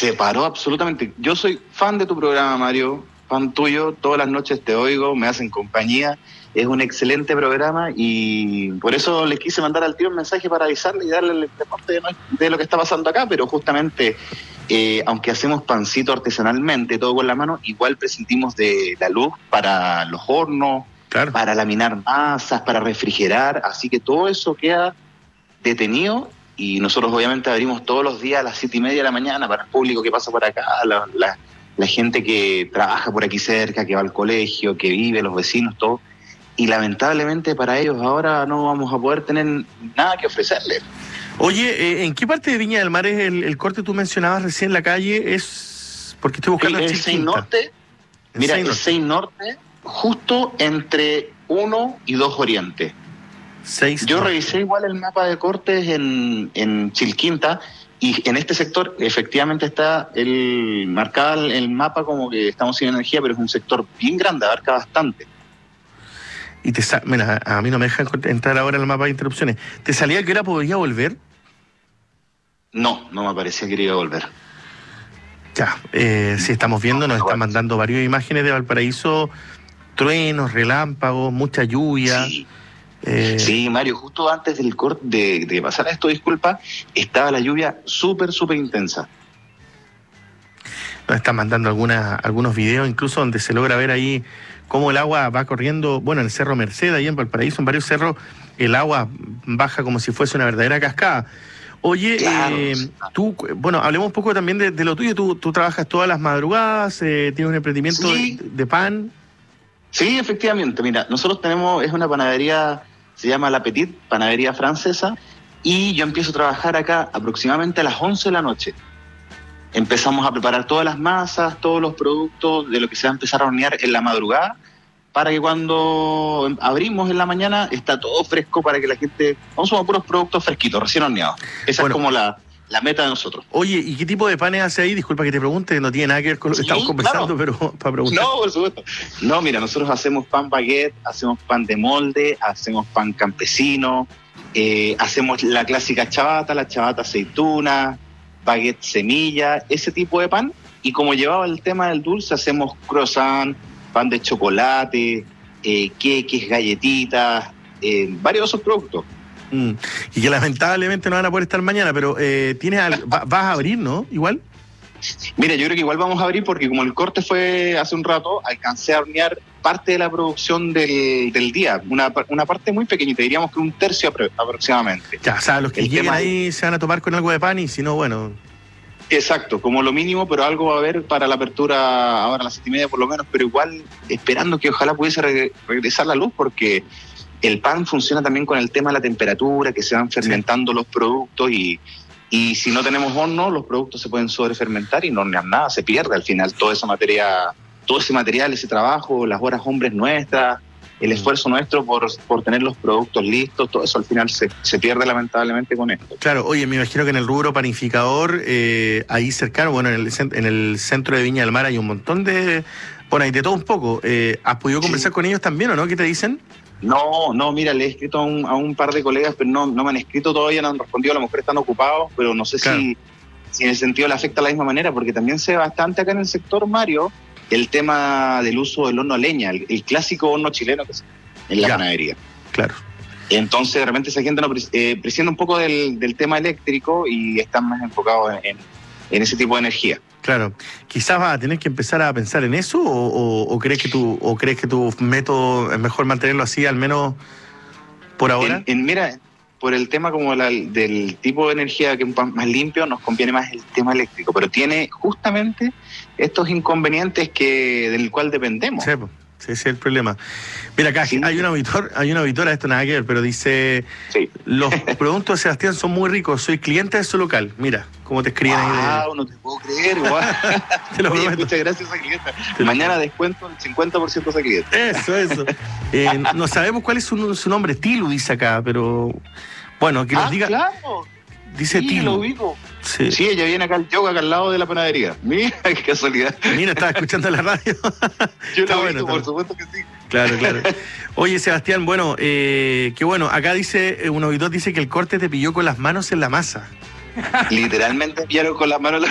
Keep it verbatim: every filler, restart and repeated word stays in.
Se paró absolutamente. Yo soy fan de tu programa, Mario, fan tuyo, todas las noches te oigo, me hacen compañía, es un excelente programa y por eso les quise mandar al tiro un mensaje para avisarle y darle el reporte de, de lo que está pasando acá, pero justamente, eh, aunque hacemos pancito artesanalmente, todo con la mano, igual prescintimos de la luz para los hornos, claro, para laminar masas, para refrigerar, así que todo eso queda detenido. Y nosotros obviamente abrimos todos los días a las siete y media de la mañana para el público que pasa por acá, la, la, la gente que trabaja por aquí cerca, que va al colegio, que vive, los vecinos, todo. Y lamentablemente para ellos ahora no vamos a poder tener nada que ofrecerles. Oye, eh, ¿en qué parte de Viña del Mar es el, el corte? Tú mencionabas recién la calle, es porque estoy buscando el, el seis Norte. Mira, el seis Norte, justo entre uno y dos Oriente. Seis, Yo revisé igual el mapa de cortes en, en Chilquinta y en este sector efectivamente está el marcado el mapa como que estamos sin energía, pero es un sector bien grande, abarca bastante. Y te sa- mira, a mí no me dejan entrar ahora en el mapa de interrupciones. ¿Te salía que era podría volver? No, no me parecía que iba a volver. Ya, eh, sí, estamos viendo, nos están mandando varias imágenes de Valparaíso, truenos, relámpagos, mucha lluvia. Sí. Eh... Sí, Mario, justo antes del corte de, de pasar a esto, disculpa, estaba la lluvia súper, súper intensa. Nos están mandando algunas, algunos videos, incluso donde se logra ver ahí cómo el agua va corriendo, bueno, en el Cerro Merced, ahí en Valparaíso, en varios cerros, el agua baja como si fuese una verdadera cascada. Oye, claro, eh, tú, bueno, hablemos un poco también de, de lo tuyo, tú, tú trabajas todas las madrugadas, eh, tienes un emprendimiento sí. de, de pan. Sí, efectivamente, mira, nosotros tenemos, es una panadería, se llama La Petite, panadería francesa, y yo empiezo a trabajar acá aproximadamente a las once de la noche. Empezamos a preparar todas las masas, todos los productos de lo que se va a empezar a hornear en la madrugada, para que cuando abrimos en la mañana está todo fresco para que la gente... Consuma puros productos fresquitos, recién horneados. Esa bueno, es como la, la meta de nosotros. Oye, ¿y qué tipo de panes hace ahí? Disculpa que te pregunte, no tiene nada que ver con lo que sí, estamos conversando, claro, pero para preguntar. No, por supuesto. No, mira, nosotros hacemos pan baguette, hacemos pan de molde, hacemos pan campesino, eh, hacemos la clásica chabata, la chabata aceituna, baguette semilla, ese tipo de pan. Y como llevaba el tema del dulce, hacemos croissant, pan de chocolate, eh, queques, galletitas, eh, varios de esos productos. Mm. Y que lamentablemente no van a poder estar mañana, pero eh, tienes al, va, vas a abrir, ¿no? Igual. Mira, yo creo que igual vamos a abrir porque como el corte fue hace un rato, alcancé a hornear parte de la producción del, del día, una, una parte muy pequeñita, diríamos que un tercio aproximadamente. Ya, o sea, los que el lleguen ahí de... se van a tomar con algo de pan y si no, bueno... Exacto, como lo mínimo, pero algo va a haber para la apertura ahora a las siete y media por lo menos, pero igual esperando que ojalá pudiese re- regresar la luz porque el pan funciona también con el tema de la temperatura, que se van fermentando sí. los productos y, y si no tenemos horno, los productos se pueden sobrefermentar y no hornear nada, se pierde al final toda esa materia, todo ese material, ese trabajo, las horas hombres nuestras, el esfuerzo nuestro por, por tener los productos listos, todo eso al final se, se pierde lamentablemente con esto. Claro, oye, me imagino que en el rubro panificador, eh, ahí cercano, bueno, en el, en el centro de Viña del Mar hay un montón de, bueno, hay de todo un poco. Eh, ¿Has podido conversar sí. con ellos también o no? ¿Qué te dicen? No, no, mira, le he escrito a un, a un par de colegas, pero no, no me han escrito todavía, no han respondido, a lo mejor están ocupados, pero no sé claro. si, si en el sentido le afecta de la misma manera, porque también se ve bastante acá en el sector, Mario, el tema del uso del horno a leña, el, el clásico horno chileno que se en la ya, panadería. Claro. Entonces, de repente esa gente no eh, presciende un poco del, del tema eléctrico y están más enfocados en, en ese tipo de energía. Claro. ¿Quizás vas a tener que empezar a pensar en eso o, o, o crees que tu o crees que tu método es mejor mantenerlo así, al menos por ahora? En, en, mira, por el tema como la, del tipo de energía que es más limpio, nos conviene más el tema eléctrico, pero tiene justamente estos inconvenientes que del cual dependemos. Sí, ese es el problema. Mira, acá sí. hay una auditor, hay una auditora, esto nada que ver, pero dice, sí. los productos de Sebastián son muy ricos, soy cliente de su local. Mira, cómo te escriben wow, ahí. Wow, no te puedo creer, guau. Te lo Oye, prometo. Muchas gracias a esa clienta. Mañana descuento el cincuenta por ciento a esa clienta. Eso, eso. eh, no sabemos cuál es su, su nombre, Tilu dice acá, pero bueno, que nos ah, diga. Claro. Dice sí, Tilu. Lo ubico. Sí. sí, ella viene acá al yoga, acá al lado de la panadería. Mira, qué casualidad. Mira, estaba escuchando la radio. Yo la bueno, ubico, por supuesto que sí. Claro, claro. Oye, Sebastián, bueno, eh, qué bueno. Acá dice, un auditor dice que el corte te pilló con las manos en la masa. Literalmente pillaron con las manos en la